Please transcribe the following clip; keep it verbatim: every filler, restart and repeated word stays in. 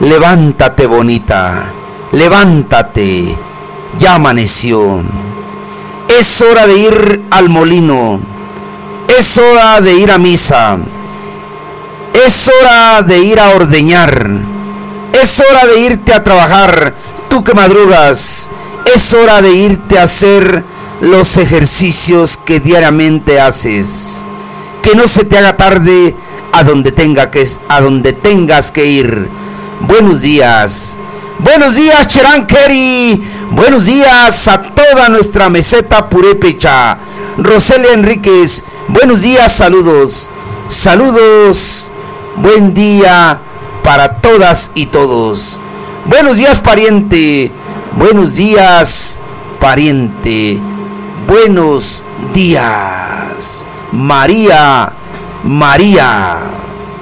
Levántate, bonita, levántate, ya amaneció. Es hora de ir al molino, es hora de ir a misa, es hora de ir a ordeñar, es hora de irte a trabajar, tú que madrugas, es hora de irte a hacer los ejercicios que diariamente haces. Que no se te haga tarde a donde, tenga que, a donde tengas que ir. Buenos días, buenos días Cheranqueri, buenos días a toda nuestra meseta purépecha. Roselia Enríquez, buenos días, saludos, saludos, buen día para todas y todos. Buenos días, pariente, buenos días, pariente, buenos días, María, María.